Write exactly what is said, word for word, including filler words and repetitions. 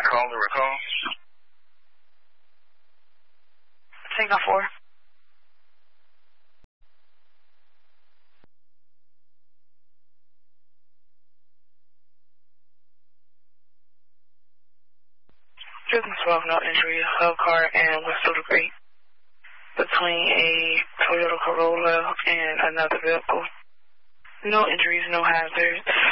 Call or recall? Take off four. two twelve, no injury, Hub Car and West Little Creek between a Toyota Corolla and another vehicle. No injuries, no hazards.